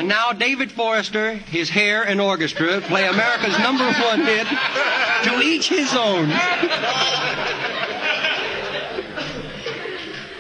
And now David Forrester, his hair and orchestra play America's #1 hit, To Each His Own.